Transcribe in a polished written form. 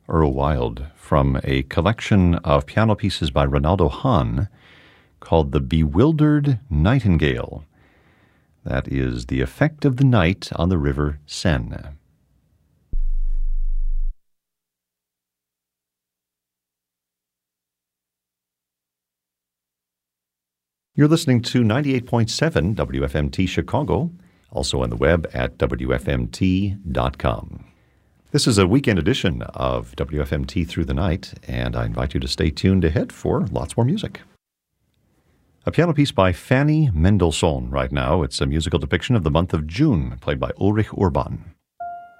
Earl Wild from a collection of piano pieces by Ronaldo Hahn called The Bewildered Nightingale. That is the effect of the night on the river Seine. You're listening to 98.7 WFMT Chicago, also on the web at WFMT.com. This is a weekend edition of WFMT Through the Night, and I invite you to stay tuned ahead for lots more music. A piano piece by Fanny Mendelssohn right now. It's a musical depiction of the month of June, played by Ulrich Urban.